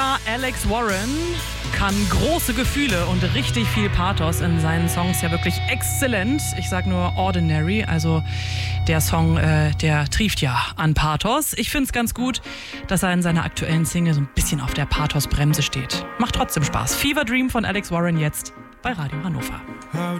Musiker Alex Warren kann große Gefühle und richtig viel Pathos in seinen Songs, ja wirklich exzellent. Ich sag nur Ordinary, also der Song, der trieft ja an Pathos. Ich find's ganz gut, dass er in seiner aktuellen Single so ein bisschen auf der Pathos-Bremse steht. Macht trotzdem Spaß. Fever Dream von Alex Warren jetzt bei Radio Hannover. How